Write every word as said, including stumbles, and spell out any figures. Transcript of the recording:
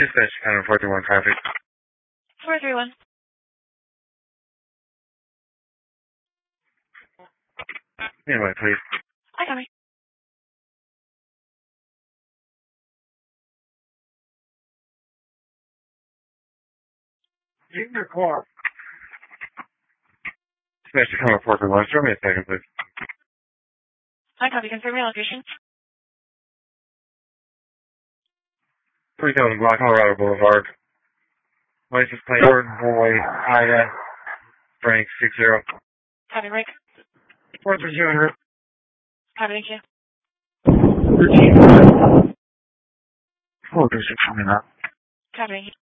Dispatch, kind of four three one traffic. four three one. Anyway, please. I copy. Get in your car. Dispatch, kind of four three one. Show me a second, please. I copy. Confirm your location. three thousand Block, Colorado Boulevard. License plate, Gordon, Boy, Ida, Frank, six zero. Copy, Rick. four three zero. Copy, thank you. thirteen. four three six, coming up. Copy.